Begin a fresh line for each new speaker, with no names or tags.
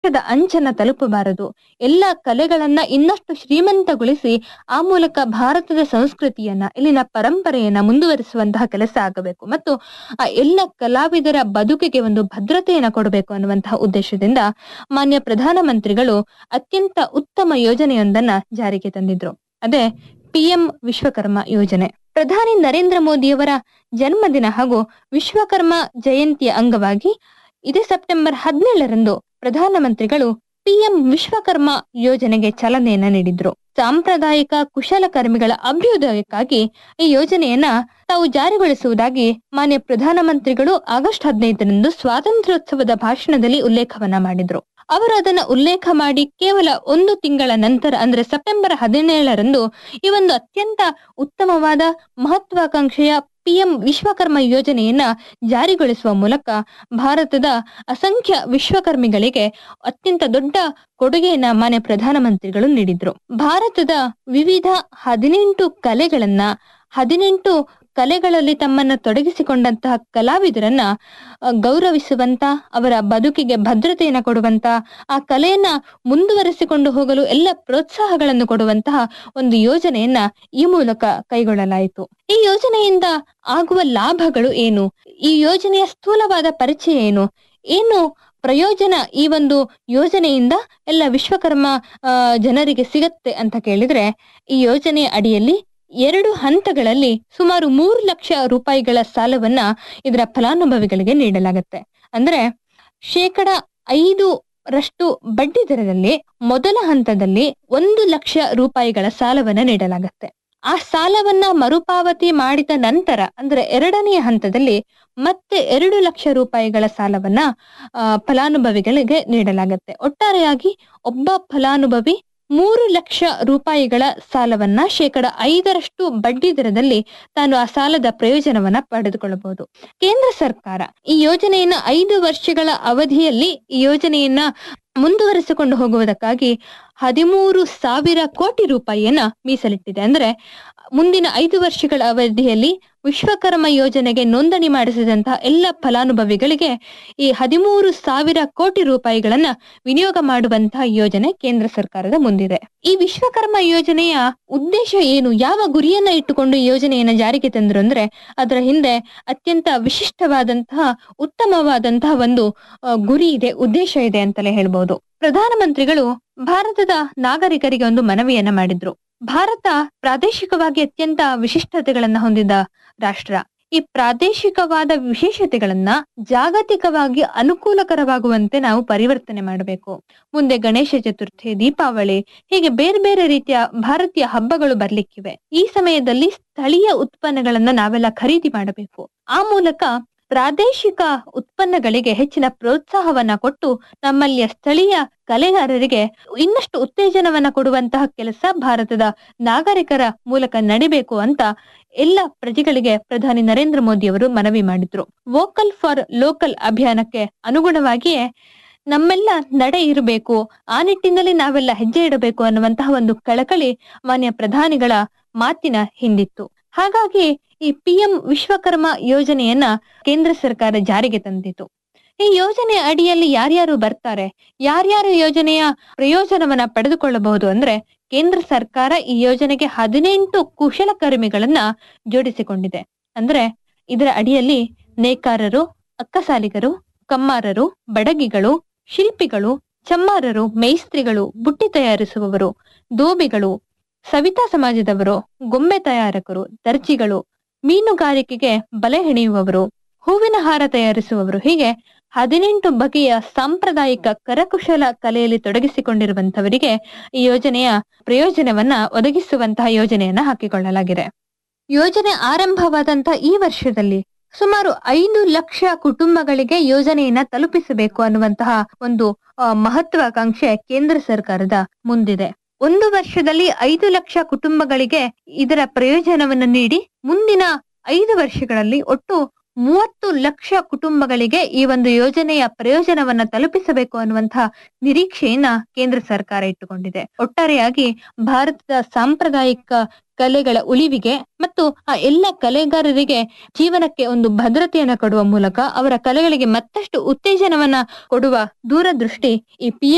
ಅಂಚನ್ನ ತಲುಪಬಾರದು. ಎಲ್ಲ ಕಲೆಗಳನ್ನ ಇನ್ನಷ್ಟು ಶ್ರೀಮಂತಗೊಳಿಸಿ ಆ ಮೂಲಕ ಭಾರತದ ಸಂಸ್ಕೃತಿಯನ್ನ, ಇಲ್ಲಿನ ಪರಂಪರೆಯನ್ನ ಮುಂದುವರಿಸುವಂತಹ ಕೆಲಸ ಆಗಬೇಕು ಮತ್ತು ಆ ಎಲ್ಲ ಕಲಾವಿದರ ಬದುಕಿಗೆ ಒಂದು ಭದ್ರತೆಯನ್ನ ಕೊಡಬೇಕು ಅನ್ನುವಂತಹ ಉದ್ದೇಶದಿಂದ ಮಾನ್ಯ ಪ್ರಧಾನಮಂತ್ರಿಗಳು ಅತ್ಯಂತ ಉತ್ತಮ ಯೋಜನೆಯೊಂದನ್ನ ಜಾರಿಗೆ ತಂದಿದ್ರು. ಅದೇ PM ವಿಶ್ವಕರ್ಮ ಯೋಜನೆ. ಪ್ರಧಾನಿ ನರೇಂದ್ರ ಮೋದಿಯವರ ಜನ್ಮದಿನ ಹಾಗೂ ವಿಶ್ವಕರ್ಮ ಜಯಂತಿಯ ಅಂಗವಾಗಿ ಇದೇ ಸೆಪ್ಟೆಂಬರ್ 17ರಂದು ಪ್ರಧಾನಮಂತ್ರಿಗಳು PM ವಿಶ್ವಕರ್ಮ ಯೋಜನೆಗೆ ಚಾಲನೆಯನ್ನ ನೀಡಿದ್ರು. ಸಾಂಪ್ರದಾಯಿಕ ಕುಶಲಕರ್ಮಿಗಳ ಅಭ್ಯುದಯಕ್ಕಾಗಿ ಈ ಯೋಜನೆಯನ್ನ ತಾವು ಜಾರಿಗೊಳಿಸುವುದಾಗಿ ಮಾನ್ಯ ಪ್ರಧಾನಮಂತ್ರಿಗಳು ಆಗಸ್ಟ್ 15ರಂದು ಸ್ವಾತಂತ್ರ್ಯೋತ್ಸವದ ಭಾಷಣದಲ್ಲಿ ಉಲ್ಲೇಖವನ್ನ ಮಾಡಿದ್ರು. ಅವರು ಅದನ್ನ ಉಲ್ಲೇಖ ಮಾಡಿ ಕೇವಲ 1 ತಿಂಗಳ ನಂತರ ಅಂದ್ರೆ ಸೆಪ್ಟೆಂಬರ್ 17ರಂದು ಈ ಒಂದು ಅತ್ಯಂತ ಉತ್ತಮವಾದ ಮಹತ್ವಾಕಾಂಕ್ಷೆಯ PM ವಿಶ್ವಕರ್ಮ ಯೋಜನೆಯನ್ನ ಜಾರಿಗೊಳಿಸುವ ಮೂಲಕ ಭಾರತದ ಅಸಂಖ್ಯ ವಿಶ್ವಕರ್ಮಿಗಳಿಗೆ ಅತ್ಯಂತ ದೊಡ್ಡ ಕೊಡುಗೆಯನ್ನ ಮಾನ್ಯ ಪ್ರಧಾನಮಂತ್ರಿಗಳು ನೀಡಿದ್ರು. ಭಾರತದ ವಿವಿಧ 18 ಕಲೆಗಳನ್ನ 18 ಕಲೆಗಳಲ್ಲಿ ತಮ್ಮನ್ನ ತೊಡಗಿಸಿಕೊಂಡಂತಹ ಕಲಾವಿದರನ್ನ ಗೌರವಿಸುವಂತ, ಅವರ ಬದುಕಿಗೆ ಭದ್ರತೆಯನ್ನ ಕೊಡುವಂತ, ಆ ಕಲೆಯನ್ನ ಮುಂದುವರೆಸಿಕೊಂಡು ಹೋಗಲು ಎಲ್ಲ ಪ್ರೋತ್ಸಾಹಗಳನ್ನು ಕೊಡುವಂತಹ ಒಂದು ಯೋಜನೆಯನ್ನ ಈ ಮೂಲಕ ಕೈಗೊಳ್ಳಲಾಯಿತು. ಈ ಯೋಜನೆಯಿಂದ ಆಗುವ ಲಾಭಗಳು ಏನು, ಈ ಯೋಜನೆಯ ಸ್ಥೂಲವಾದ ಪರಿಚಯ ಏನು ಪ್ರಯೋಜನ ಈ ಒಂದು ಯೋಜನೆಯಿಂದ ಎಲ್ಲ ವಿಶ್ವಕರ್ಮ ಜನರಿಗೆ ಸಿಗತ್ತೆ ಅಂತ ಕೇಳಿದ್ರೆ, ಈ ಯೋಜನೆಯ ಅಡಿಯಲ್ಲಿ 2 ಹಂತಗಳಲ್ಲಿ ಸುಮಾರು 3 ಲಕ್ಷ ರೂಪಾಯಿಗಳ ಸಾಲವನ್ನ ಇದರ ಫಲಾನುಭವಿಗಳಿಗೆ ನೀಡಲಾಗುತ್ತೆ. ಅಂದ್ರೆ 5% ಬಡ್ಡಿ ದರದಲ್ಲಿ ಮೊದಲ ಹಂತದಲ್ಲಿ 1 ಲಕ್ಷ ರೂಪಾಯಿಗಳ ಸಾಲವನ್ನ ನೀಡಲಾಗುತ್ತೆ. ಆ ಸಾಲವನ್ನ ಮರುಪಾವತಿ ಮಾಡಿದ ನಂತರ ಅಂದ್ರೆ 2ನೇ ಹಂತದಲ್ಲಿ ಮತ್ತೆ 2 ಲಕ್ಷ ರೂಪಾಯಿಗಳ ಸಾಲವನ್ನ ಫಲಾನುಭವಿಗಳಿಗೆ ನೀಡಲಾಗುತ್ತೆ. ಒಟ್ಟಾರೆಯಾಗಿ ಒಬ್ಬ ಫಲಾನುಭವಿ 3 ಲಕ್ಷ ರೂಪಾಯಿಗಳ ಸಾಲವನ್ನ 5% ಬಡ್ಡಿ ದರದಲ್ಲಿ ತಾನು ಆ ಸಾಲದ ಪ್ರಯೋಜನವನ್ನ ಪಡೆದುಕೊಳ್ಳಬಹುದು. ಕೇಂದ್ರ ಸರ್ಕಾರ ಈ ಯೋಜನೆಯನ್ನ 5 ವರ್ಷಗಳ ಅವಧಿಯಲ್ಲಿ ಈ ಯೋಜನೆಯನ್ನ ಮುಂದುವರಿಸಿಕೊಂಡು ಹೋಗುವುದಕ್ಕಾಗಿ 13,000 ಕೋಟಿ ರೂಪಾಯಿಯನ್ನ ಮೀಸಲಿಟ್ಟಿದೆ. ಅಂದ್ರೆ ಮುಂದಿನ 5 ವರ್ಷಗಳ ಅವಧಿಯಲ್ಲಿ ವಿಶ್ವಕರ್ಮ ಯೋಜನೆಗೆ ನೋಂದಣಿ ಮಾಡಿಸಿದಂತಹ ಎಲ್ಲ ಫಲಾನುಭವಿಗಳಿಗೆ ಈ 13,000 ಕೋಟಿ ರೂಪಾಯಿಗಳನ್ನ ವಿನಿಯೋಗ ಮಾಡುವಂತಹ ಯೋಜನೆ ಕೇಂದ್ರ ಸರ್ಕಾರದ ಮುಂದಿದೆ. ಈ ವಿಶ್ವಕರ್ಮ ಯೋಜನೆಯ ಉದ್ದೇಶ ಏನು, ಯಾವ ಗುರಿಯನ್ನ ಇಟ್ಟುಕೊಂಡು ಈ ಯೋಜನೆಯನ್ನ ಜಾರಿಗೆ ತಂದ್ರು ಅಂದ್ರೆ ಅದರ ಹಿಂದೆ ಅತ್ಯಂತ ವಿಶಿಷ್ಟವಾದಂತಹ ಉತ್ತಮವಾದಂತಹ ಒಂದು ಗುರಿ ಇದೆ, ಉದ್ದೇಶ ಇದೆ ಅಂತಲೇ ಹೇಳ್ಬಹುದು. ಪ್ರಧಾನಮಂತ್ರಿಗಳು ಭಾರತದ ನಾಗರಿಕರಿಗೆ ಒಂದು ಮನವಿಯನ್ನ ಮಾಡಿದ್ರು. ಭಾರತ ಪ್ರಾದೇಶಿಕವಾಗಿ ಅತ್ಯಂತ ವಿಶಿಷ್ಟತೆಗಳನ್ನ ಹೊಂದಿದ ರಾಷ್ಟ್ರ. ಈ ಪ್ರಾದೇಶಿಕವಾದ ವಿಶೇಷತೆಗಳನ್ನ ಜಾಗತಿಕವಾಗಿ ಅನುಕೂಲಕರವಾಗುವಂತೆ ನಾವು ಪರಿವರ್ತನೆ ಮಾಡಬೇಕು. ಮುಂದೆ ಗಣೇಶ ಚತುರ್ಥಿ, ದೀಪಾವಳಿ, ಹೀಗೆ ಬೇರೆ ಬೇರೆ ರೀತಿಯ ಭಾರತೀಯ ಹಬ್ಬಗಳು ಬರ್ಲಿಕ್ಕಿವೆ. ಈ ಸಮಯದಲ್ಲಿ ಸ್ಥಳೀಯ ಉತ್ಪನ್ನಗಳನ್ನ ನಾವೆಲ್ಲ ಖರೀದಿ ಮಾಡಬೇಕು. ಆ ಮೂಲಕ ಪ್ರಾದೇಶಿಕ ಉತ್ಪನ್ನಗಳಿಗೆ ಹೆಚ್ಚಿನ ಪ್ರೋತ್ಸಾಹವನ್ನ ಕೊಟ್ಟು ನಮ್ಮಲ್ಲಿಯ ಸ್ಥಳೀಯ ಕಲೆಗಾರರಿಗೆ ಇನ್ನಷ್ಟು ಉತ್ತೇಜನವನ್ನ ಕೊಡುವಂತಹ ಕೆಲಸ ಭಾರತದ ನಾಗರಿಕರ ಮೂಲಕ ನಡಿಬೇಕು ಅಂತ ಎಲ್ಲ ಪ್ರಜೆಗಳಿಗೆ ಪ್ರಧಾನಿ ನರೇಂದ್ರ ಮೋದಿ ಅವರು ಮನವಿ ಮಾಡಿದ್ರು. ವೋಕಲ್ ಫಾರ್ ಲೋಕಲ್ ಅಭಿಯಾನಕ್ಕೆ ಅನುಗುಣವಾಗಿಯೇ ನಮ್ಮೆಲ್ಲ ನಡೆ ಇರಬೇಕು, ಆ ನಿಟ್ಟಿನಲ್ಲಿ ನಾವೆಲ್ಲ ಹೆಜ್ಜೆ ಇಡಬೇಕು ಅನ್ನುವಂತಹ ಒಂದು ಕಳಕಳಿ ಮಾನ್ಯ ಪ್ರಧಾನಿಗಳ ಮಾತಿನ ಹಿಂದಿತ್ತು. ಹಾಗಾಗಿ ಈ PM ವಿಶ್ವಕರ್ಮ ಯೋಜನೆಯನ್ನ ಕೇಂದ್ರ ಸರ್ಕಾರ ಜಾರಿಗೆ ತಂದಿತು. ಈ ಯೋಜನೆ ಅಡಿಯಲ್ಲಿ ಯಾರ್ಯಾರು ಬರ್ತಾರೆ, ಯಾರ್ಯಾರು ಯೋಜನೆಯ ಪ್ರಯೋಜನವನ್ನ ಪಡೆದುಕೊಳ್ಳಬಹುದು ಅಂದ್ರೆ ಕೇಂದ್ರ ಸರ್ಕಾರ ಈ ಯೋಜನೆಗೆ 18 ಕುಶಲಕರ್ಮಿಗಳನ್ನ ಜೋಡಿಸಿಕೊಂಡಿದೆ. ಅಂದ್ರೆ ಇದರ ಅಡಿಯಲ್ಲಿ ನೇಕಾರರು, ಅಕ್ಕಸಾಲಿಗರು, ಕಮ್ಮಾರರು, ಬಡಗಿಗಳು, ಶಿಲ್ಪಿಗಳು, ಚಮ್ಮಾರರು, ಮೇಸ್ತ್ರಿಗಳು, ಬುಟ್ಟಿ ತಯಾರಿಸುವವರು, ದೋಬಿಗಳು, ಸವಿತಾ ಸಮಾಜದವರು, ಗೊಂಬೆ ತಯಾರಕರು, ದರ್ಜಿಗಳು, ಮೀನುಗಾರಿಕೆಗೆ ಬಲೆ ಹೆಣೆಯುವವರು, ಹೂವಿನ ಹಾರ ತಯಾರಿಸುವವರು, ಹೀಗೆ 18 ಬಗೆಯ ಸಾಂಪ್ರದಾಯಿಕ ಕರಕುಶಲ ಕಲೆಯಲ್ಲಿ ತೊಡಗಿಸಿಕೊಂಡಿರುವಂತವರಿಗೆ ಈ ಯೋಜನೆಯ ಪ್ರಯೋಜನವನ್ನ ಒದಗಿಸುವಂತಹ ಯೋಜನೆಯನ್ನ ಹಾಕಿಕೊಳ್ಳಲಾಗಿದೆ. ಯೋಜನೆ ಆರಂಭವಾದಂತಹ ಈ ವರ್ಷದಲ್ಲಿ ಸುಮಾರು 5 ಲಕ್ಷ ಕುಟುಂಬಗಳಿಗೆ ಯೋಜನೆಯನ್ನ ತಲುಪಿಸಬೇಕು ಅನ್ನುವಂತಹ ಒಂದು ಮಹತ್ವಾಕಾಂಕ್ಷೆ ಕೇಂದ್ರ ಸರ್ಕಾರದ ಮುಂದಿದೆ. 1 ವರ್ಷದಲ್ಲಿ 5 ಲಕ್ಷ ಕುಟುಂಬಗಳಿಗೆ ಇದರ ಪ್ರಯೋಜನವನ್ನು ನೀಡಿ ಮುಂದಿನ 5 ವರ್ಷಗಳಲ್ಲಿ ಒಟ್ಟು 30 ಲಕ್ಷ ಕುಟುಂಬಗಳಿಗೆ ಈ ಒಂದು ಯೋಜನೆಯ ಪ್ರಯೋಜನವನ್ನ ತಲುಪಿಸಬೇಕು ಅನ್ನುವಂತಹ ನಿರೀಕ್ಷೆಯನ್ನ ಕೇಂದ್ರ ಸರ್ಕಾರ ಇಟ್ಟುಕೊಂಡಿದೆ. ಒಟ್ಟಾರೆಯಾಗಿ ಭಾರತದ ಸಾಂಪ್ರದಾಯಿಕ ಕಲೆಗಳ ಉಳಿವಿಗೆ ಮತ್ತು ಆ ಎಲ್ಲ ಕಲೆಗಾರರಿಗೆ ಜೀವನಕ್ಕೆ ಒಂದು ಭದ್ರತೆಯನ್ನ ಕೊಡುವ ಮೂಲಕ ಅವರ ಕಲೆಗಳಿಗೆ ಮತ್ತಷ್ಟು ಉತ್ತೇಜನವನ್ನ ಕೊಡುವ ದೂರದೃಷ್ಟಿ ಈ PM